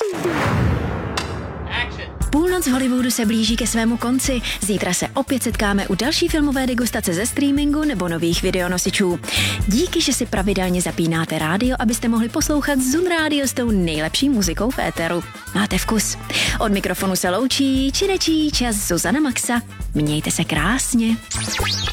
Půlnoc v Hollywoodu se blíží ke svému konci. Zítra se opět setkáme u další filmové degustace ze streamingu nebo nových videonosičů. Díky, že si pravidelně zapínáte rádio, abyste mohli poslouchat Zun Radio s tou nejlepší muzikou v éteru. Máte vkus. Od mikrofonu se loučí činečí čas Zuzana Maxa. Mějte se krásně.